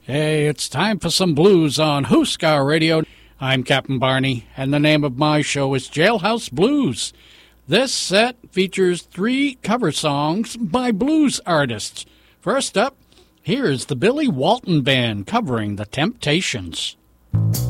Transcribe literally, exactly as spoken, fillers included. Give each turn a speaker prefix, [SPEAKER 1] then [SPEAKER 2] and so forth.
[SPEAKER 1] Hey, it's time for some blues on Huskar Radio. I'm Captain Barney, and the name of my show is Jailhouse Blues. This set features three cover songs by blues artists. First up, here's the Billy Walton Band covering The Temptations.